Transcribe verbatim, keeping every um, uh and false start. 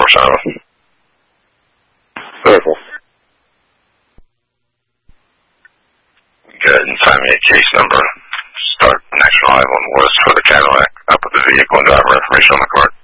Charlotte. Vehicle. Good. And find me a case number. Start National Island West for the Cadillac. I'll put the vehicle and driver information on the card.